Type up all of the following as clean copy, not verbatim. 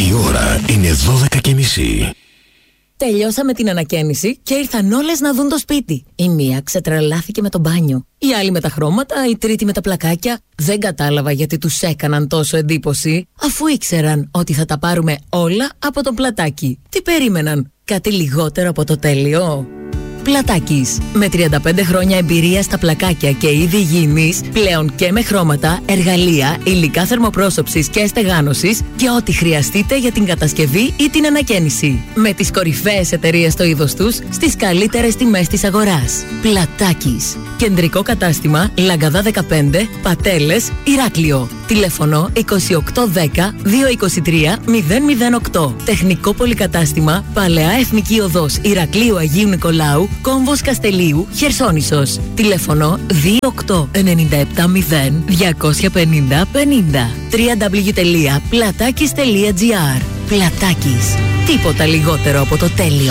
Η ώρα είναι 12:30. Τελειώσαμε την ανακαίνιση και ήρθαν όλες να δουν το σπίτι. Η μία ξετρελάθηκε με το μπάνιο, η άλλη με τα χρώματα, η τρίτη με τα πλακάκια. Δεν κατάλαβα γιατί τους έκαναν τόσο εντύπωση, αφού ήξεραν ότι θα τα πάρουμε όλα από το Πλατάκι. Τι περίμεναν, κάτι λιγότερο από το τέλειο? Πλατάκης. Με 35 χρόνια εμπειρία στα πλακάκια και είδη υγιεινής, πλέον και με χρώματα, εργαλεία, υλικά θερμοπρόσωψης και στεγάνωσης και ό,τι χρειαστείτε για την κατασκευή ή την ανακαίνιση. Με τις κορυφαίες εταιρείες στο είδος τους, στις καλύτερες τιμές της αγοράς. Πλατάκης. Κεντρικό κατάστημα Λαγκαδά 15, Πατέλες, Ηράκλειο. Τηλέφωνο 2810 223 008. Τεχνικό πολυκατάστημα Παλαιά Εθνική Οδός Ηρακλείου Αγίου Νικολάου, Κόμβος Καστελίου, Χερσόνησος. Τηλέφωνο 28970 250 50. www.platakis.gr. Πλατάκης. Τίποτα λιγότερο από το τέλειο.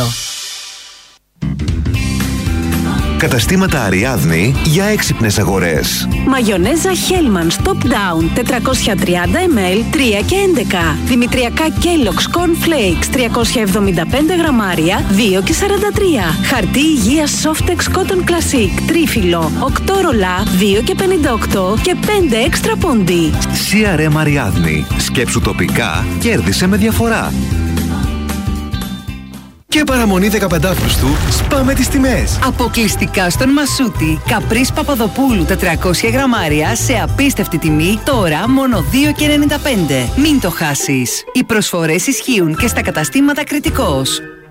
Καταστήματα Αριάδνη για έξυπνες αγορές. Μαγιονέζα Hellmann's Top Down 430 ml 3 και 11. Δημητριακά Kellogg's Corn Flakes 375 γραμμάρια 2 και 43. Χαρτί υγείας Softex Cotton Classic τρίφυλλο 8 ρολά 2 και 58 και 5 έξτρα πόντι. CRM Αριάδνη. Σκέψου τοπικά, κέρδισε με διαφορά. Και παραμονή 15 Αυγούστου, σπάμε τις τιμές. Αποκλειστικά στον Μασούτη. Καπρίς Παπαδοπούλου 400 γραμμάρια σε απίστευτη τιμή, τώρα μόνο 2 και 95. Μην το χάσεις. Οι προσφορές ισχύουν και στα καταστήματα Κρητικός.